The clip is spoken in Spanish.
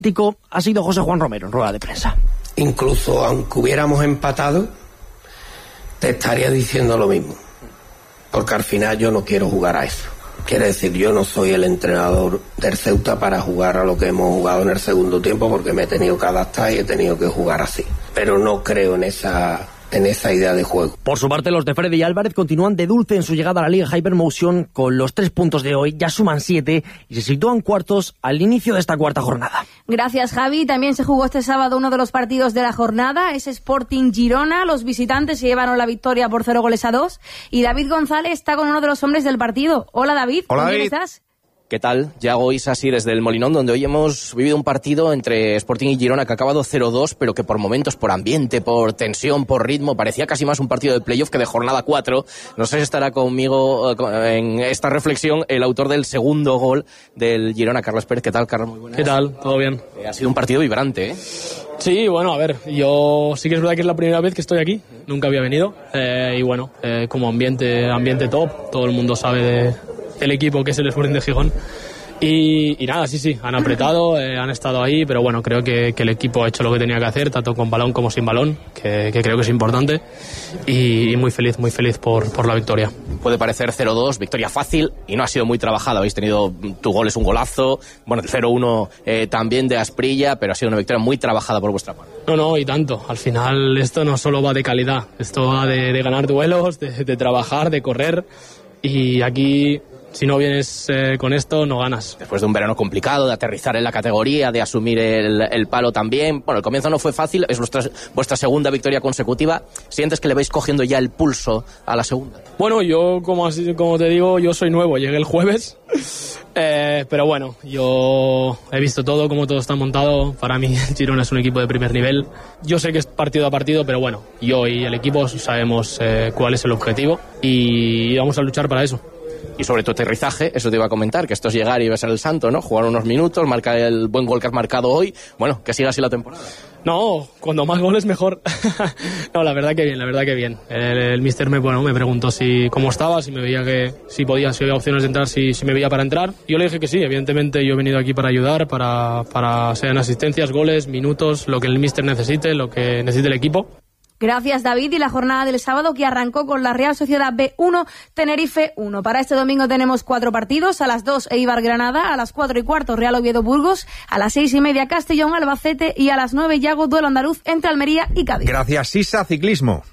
ha sido José Juan Romero en rueda de prensa. Incluso aunque hubiéramos empatado, te estaría diciendo lo mismo, porque al final yo no quiero jugar a eso. Quiere decir, yo no soy el entrenador del Ceuta para jugar a lo que hemos jugado en el segundo tiempo, porque me he tenido que adaptar y he tenido que jugar así. Pero no creo en esa idea de juego. Por su parte, los de Freddy Álvarez continúan de dulce en su llegada a la Liga Hypermotion. Con los 3 puntos de hoy ya suman 7 y se sitúan cuartos al inicio de esta cuarta jornada. Gracias, Javi. También se jugó este sábado uno de los partidos de la jornada, es Sporting Girona. Los visitantes se llevaron la victoria por 0-2 y David González está con uno de los hombres del partido. Hola, David. Hola, ¿Cómo David. estás? ¿Qué tal? Yago Isasi desde el Molinón, donde hoy hemos vivido un partido entre Sporting y Girona que ha acabado 0-2, pero que por momentos, por ambiente, por tensión, por ritmo, parecía casi más un partido de playoff que de jornada 4. No sé si estará conmigo en esta reflexión el autor del segundo gol del Girona, Carlos Pérez. ¿Qué tal, Carlos? Muy buenas. ¿Qué tal? ¿Todo bien? Ha sido un partido vibrante, ¿eh? Sí, bueno, a ver, yo sí que es verdad que es la primera vez que estoy aquí, nunca había venido, y bueno, como ambiente top, todo el mundo sabe del equipo que es el Sporting de Gijón. Y nada, sí, han apretado, han estado ahí, pero bueno, creo que el equipo ha hecho lo que tenía que hacer, tanto con balón como sin balón, que creo que es importante, y muy feliz por la victoria. Puede parecer 0-2, victoria fácil, y no ha sido muy trabajada. Habéis tenido, tu gol es un golazo, bueno, el 0-1 también de Asprilla, pero ha sido una victoria muy trabajada por vuestra parte. No, y tanto. Al final esto no solo va de calidad, esto va de ganar duelos, de trabajar, de correr, y aquí, si no vienes con esto, no ganas. Después de un verano complicado, de aterrizar en la categoría, de asumir el palo también. Bueno, el comienzo no fue fácil, es vuestra segunda victoria consecutiva. ¿Sientes que le vais cogiendo ya el pulso a la segunda? Bueno, yo, como te digo, yo soy nuevo, llegué el jueves. Pero bueno, yo he visto todo, cómo todo está montado. Para mí, Girona es un equipo de primer nivel. Yo sé que es partido a partido, pero bueno, yo y el equipo sabemos cuál es el objetivo y vamos a luchar para eso. Y sobre tu aterrizaje, eso te iba a comentar, que esto es llegar y besar el santo, ¿no? Jugar unos minutos, marcar el buen gol que has marcado hoy. Bueno, que siga así la temporada. No, cuando más goles mejor. No, la verdad que bien. El míster me preguntó cómo estaba, si me veía si había opciones de entrar, si me veía para entrar. Yo le dije que sí, evidentemente yo he venido aquí para ayudar, para sean asistencias, goles, minutos, lo que el míster necesite, lo que necesite el equipo. Gracias, David. Y la jornada del sábado que arrancó con la Real Sociedad B1, Tenerife 1. Para este domingo tenemos 4 partidos. A las 2 Eibar Granada, a las 4:15 Real Oviedo Burgos, a las 6:30 Castellón Albacete y a las 9 Yago duelo andaluz entre Almería y Cádiz. Gracias, Sisa Ciclismo.